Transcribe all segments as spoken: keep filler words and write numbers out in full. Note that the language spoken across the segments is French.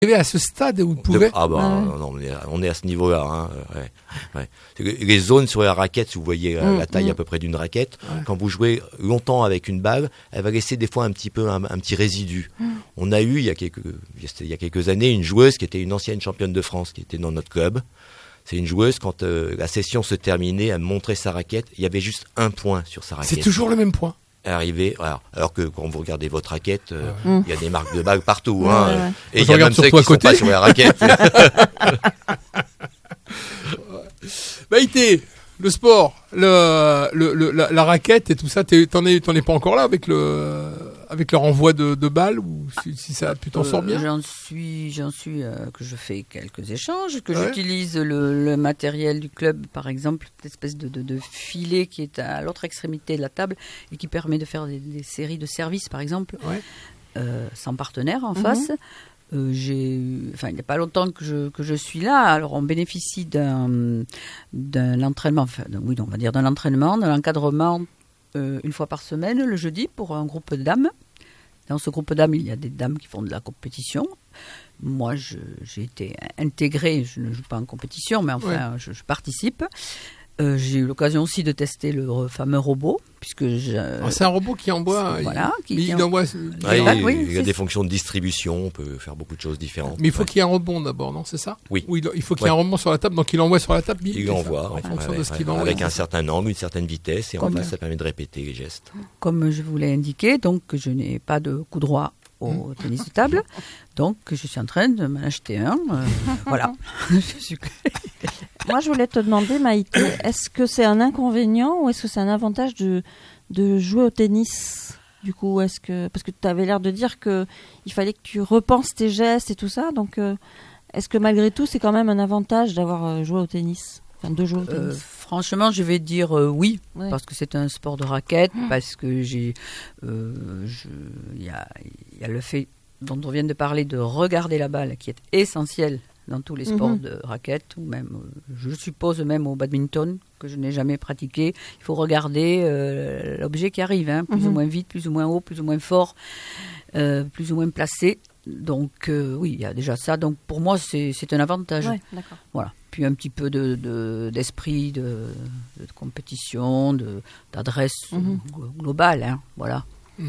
arrivé à ce stade où vous pouvez... Ah bah Ouais. non, on est, on est à ce niveau-là. Hein. Ouais, ouais. C'est que Les zones sur la raquette, si vous voyez euh, Mmh, la taille mmh. à peu près d'une raquette, Ouais. quand vous jouez longtemps avec une balle, elle va laisser des fois un petit peu un, un petit résidu. Mmh. On a eu il y a quelques il y a quelques années une joueuse qui était une ancienne championne de France qui était dans notre club. C'est une joueuse, quand euh, la session se terminait, elle montrait sa raquette, il y avait juste un point sur sa raquette. C'est toujours le même point. Arrivé, alors, alors que quand vous regardez votre raquette, euh, Ouais. il y a des marques de balles partout. Ouais, hein, ouais, ouais. Et il Je y a regarde même sur ceux toi qui à sont côté. pas sur la raquette. Maïté, le sport, le, le, le- la, la raquette et tout ça, t'es- t'en es, t'en es pas encore là avec le, avec le renvoi de, de balles ou si, si ça, tu t'en Euh, sors bien? J'en suis, j'en suis euh, que je fais quelques échanges, que Ouais. j'utilise le, le matériel du club, par exemple, cette espèce de, de, de filet qui est à l'autre extrémité de la table et qui permet de faire des, des séries de services, par exemple, Ouais. euh, sans partenaire en Mhm. face. Euh, j'ai, eu- enfin, il n'y a pas longtemps que je, que je suis là. Alors, on bénéficie d'un, d'un entraînement, enfin, d'un- oui, on va dire d'un entraînement, d'un encadrement euh, une fois par semaine, le jeudi, pour un groupe de dames. Dans ce groupe de dames, il y a des dames qui font de la compétition. Moi, je- j'ai été intégrée, je ne joue pas en compétition, mais enfin, je, je participe. Euh, j'ai eu l'occasion aussi de tester le re- fameux robot, puisque je, Ah, c'est un robot qui envoie. il- voilà, qui- il, qui il en- envoie. Ouais, Ah, il, oui, il y a c'est des ça. fonctions de distribution, on peut faire beaucoup de choses différentes. Mais il faut Ouais. qu'il y ait un rebond d'abord, non? C'est ça? Oui. Ou il, il faut qu'il y ait Ouais. un rebond sur la table, donc il envoie sur la table. bim, Il c'est envoie, ça, ouais, en fonction ouais, de ce ouais, qu'il envoie. avec un certain angle, une certaine vitesse, et en Comme- fait, ça permet de répéter les gestes. Comme je vous l'ai indiqué, donc je n'ai pas de coup droit au tennis de table, donc je suis en train de m'en acheter un. euh, voilà. Je suis- Moi, je voulais te demander, Maïté, est-ce que c'est un inconvénient ou est-ce que c'est un avantage de, de jouer au tennis? Du coup, est-ce que parce que tu avais l'air de dire que il fallait que tu repenses tes gestes et tout ça, donc euh, est-ce que malgré tout, c'est quand même un avantage d'avoir euh, joué au tennis, enfin de jouer au Euh, tennis? franchement, je vais dire euh, oui, Ouais. parce que c'est un sport de raquette, parce que j'ai, euh, je- il y a, il y a le fait dont on vient de parler de regarder la balle, qui est essentiel dans tous les sports Mhm. de raquette, ou même, euh, je suppose même au badminton, que je n'ai jamais pratiqué. Il faut regarder euh, l'objet qui arrive, hein, plus Mhm. ou moins vite, plus ou moins haut, plus ou moins fort, euh, plus ou moins placé. Donc euh, oui, il y a déjà ça. Donc pour moi, c'est c'est un avantage. Ouais, d'accord. Voilà. Puis un petit peu de, de- d'esprit de, de compétition, de, d'adresse Mhm. glo- globale. Hein, voilà.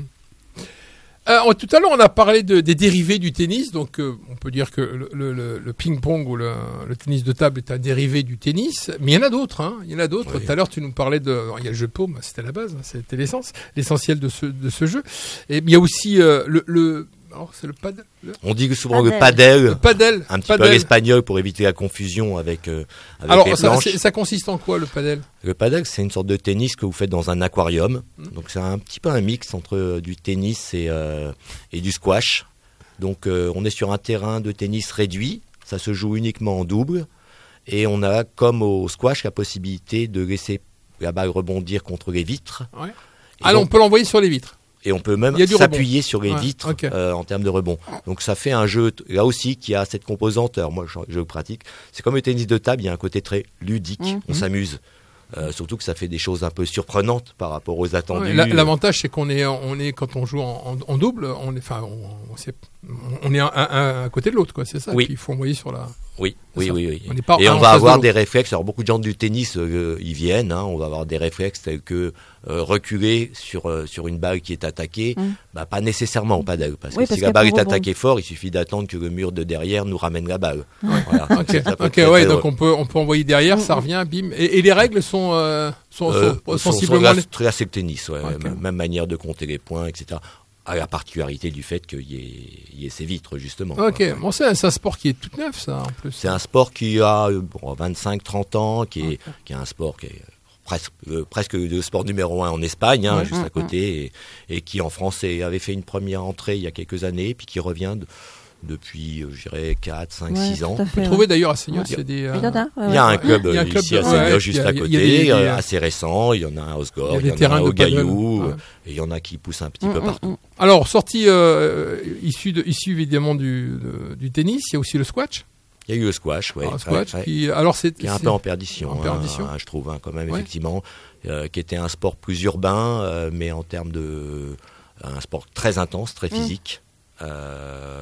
Euh, tout à l'heure, on a parlé de, des dérivés du tennis. Donc, euh, on peut dire que le, le- le- le ping-pong ou le, le tennis de table est un dérivé du tennis. Mais il y en a d'autres. Hein. Il y en a d'autres. Oui. Tout à l'heure, tu nous parlais de. alors, il y a le jeu de paume, c'était la base, hein, c'était l'essence, l'essentiel de ce, de ce jeu. Et mais il y a aussi euh, le. le alors, c'est le padel. Le, On dit souvent Padel. le padel, le padel. un petit peu à Padel. l'espagnol pour éviter la confusion avec, euh, avec les Alors, ça, planches. c'est- ça consiste en quoi le padel? Le padel, c'est une sorte de tennis que vous faites dans un aquarium. Mhm. Donc c'est un petit peu un mix entre euh, du tennis et, euh, et du squash. Donc euh, on est sur un terrain de tennis réduit. Ça se joue uniquement en double. Et on a, comme au squash, la possibilité de laisser la balle rebondir contre les vitres. Ouais. Et, Alors, on donc- peut l'envoyer sur les vitres. et on peut même Il y a du s'appuyer sur les Ouais, vitres ok. euh, en termes de rebond. Donc ça fait un jeu, t- là aussi, qui a cette composante. Alors moi, je, je le pratique. C'est comme le tennis de table, il y a un côté très ludique. Mhm. On s'amuse. Euh, surtout que ça fait des choses un peu surprenantes par rapport aux attendus. Ouais, la- L'avantage, c'est qu'on est, on est quand on joue en, en- en double, on est, enfin, on, on, s'est- on est un, un- un à côté de l'autre, quoi. C'est ça. Oui. Puis il faut envoyer sur la. Oui, oui, ça. oui, oui. On n'est pas Et un on en va face de avoir l'autre. des réflexes. Alors beaucoup de gens du tennis euh, y viennent. Hein, on va avoir des réflexes tels que euh, reculer sur euh, sur une balle qui est attaquée. Mm. Bah pas nécessairement au padel, parce Oui, que parce si la qu'elle balle est peut rebondir. attaquée fort, il suffit d'attendre que le mur de derrière nous ramène la balle. Voilà. Ok, Ça peut ok, être ouais. très Donc drôle. on peut, on peut envoyer derrière, ça revient, bim. Et, et les règles sont, euh, sont, Euh, sont sont- sensiblement. sont les- très assez le tennis, ouais, Ok. même, même manière de compter les points, et cetera. À la particularité du fait qu'il y ait, il y ait ces vitres, justement. Ok, quoi. bon, c'est c'est un sport qui est tout neuf, ça, en plus. C'est un sport qui a euh, bon, vingt-cinq trente ans, qui est, qui est un sport qui est presque, euh, presque le sport numéro un en Espagne, hein, Ouais. juste à côté, et, et qui en France est- avait fait une première entrée il y a quelques années, puis qui revient de- depuis, euh, je dirais, quatre, cinq, Ouais, six ans. tout à On peut fait, ouais. trouver d'ailleurs à Seignos, Ouais. c'est des. euh, Il y en a, ouais, Il y a ouais. un club Il y a un euh, club ici de- à Seignos, ouais, juste il y a- à il y a côté, des- des, euh, euh, assez récent. Il y en a à il y Osgore, a il des y en terrains a de au paddle, Gaillou, ouais. euh, et il y en a qui poussent un petit Mm, peu mm, partout. mm. Alors, sorti euh, issu, de, issu évidemment du, de- du tennis, il y a aussi le squash. Il y a eu le squash, ouais, Alors, le ouais, squash ouais. qui, alors c'est, qui est un c'est- peu en perdition, en hein, perdition. hein, je trouve, hein, quand même, Ouais. effectivement, euh, qui était un sport plus urbain, euh, mais en termes de un sport très intense, très Mm. physique. Euh,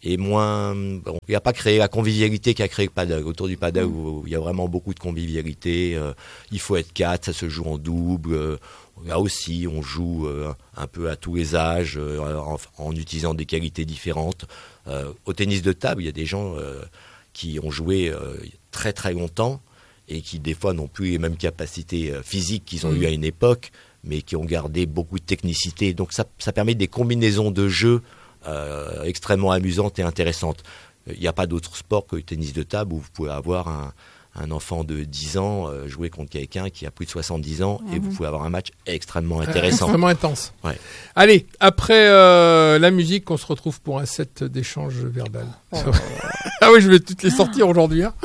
est moins. Bon, il n'a pas créé la convivialité qu'a créé le padel. Autour du padel, mmh. où il y a vraiment beaucoup de convivialité. Euh, il faut être quatre, ça se joue en double. Euh, là aussi, on joue euh, un peu à tous les âges, euh, en, en utilisant des qualités différentes. Euh, au tennis de table, il y a des gens euh, qui ont joué euh, très très longtemps et qui des fois n'ont plus les mêmes capacités euh, physiques qu'ils ont mmh. eues à une époque, mais qui ont gardé beaucoup de technicité. Donc ça, ça permet des combinaisons de jeux euh, extrêmement amusantes et intéressantes. Il n'y a pas d'autre sport que le tennis de table où vous pouvez avoir un, un enfant de dix ans euh, jouer contre quelqu'un qui a plus de soixante-dix ans mmh. et vous pouvez avoir un match extrêmement intéressant. Euh, extrêmement intense. Ouais. Allez, après euh, la musique, on se retrouve pour un set d'échange verbal. Oh. Ah oui, je vais toutes les sortir aujourd'hui. Hein.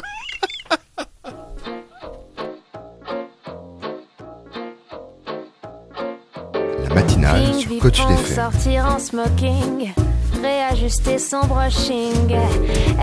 Matinale sur Coach F M. Sortir en smoking, réajuster son brushing,